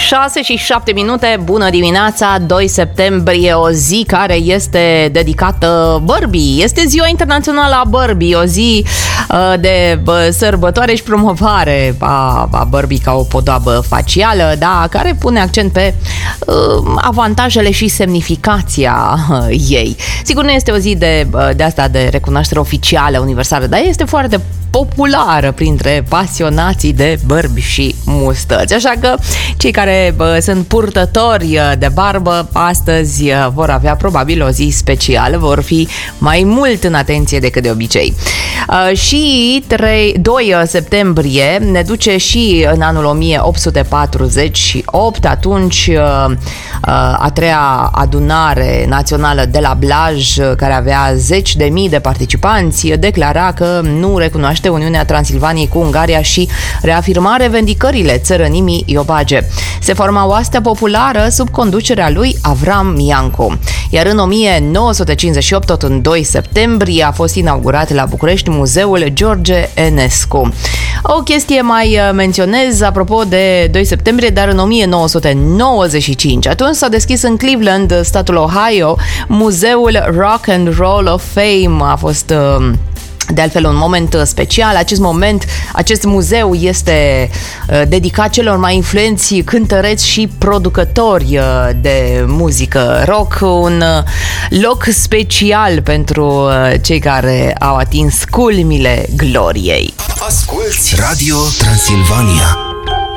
6:07. Bună dimineața, 2 septembrie, o zi care este dedicată Barbie. Este ziua internațională a Barbie, o zi de sărbătoare și promovare a Barbie ca o podoabă facială, da, care pune accent pe avantajele și semnificația ei. Sigur, nu este o zi de asta de recunoaștere oficială, universală, dar este foarte populară printre pasionații de bărbi și mustăți. Așa că cei care sunt purtători de barbă astăzi vor avea probabil o zi specială, vor fi mai mult în atenție decât de obicei. Și 2 septembrie ne duce și în anul 1848, atunci a treia adunare națională de la Blaj, care avea 10.000 de participanți, declara că nu recunoaște Uniunea Transilvaniei cu Ungaria și reafirma revendicările țărănimii iobage. Se forma oastea populară sub conducerea lui Avram Iancu. Iar în 1958, tot în 2 septembrie, a fost inaugurat la București Muzeul George Enescu. O chestie mai menționez apropo de 2 septembrie, dar în 1995, atunci s-a deschis în Cleveland, statul Ohio, Muzeul Rock and Roll of Fame. A fost de altfel un moment special. Acest muzeu este dedicat celor mai influenți cântăreți și producători de muzică rock, un loc special pentru cei care au atins culmile gloriei. Asculți Radio Transilvania.